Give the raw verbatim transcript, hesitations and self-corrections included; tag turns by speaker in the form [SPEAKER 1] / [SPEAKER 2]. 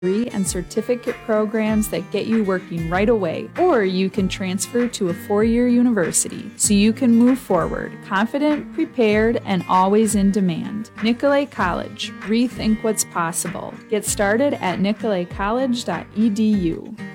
[SPEAKER 1] degree and certificate programs that get you working right away, or you can transfer to a four-year university so you can move forward, confident, prepared, and always in demand. Nicolet College. Rethink what's possible. Get started at nicolet college dot e d u.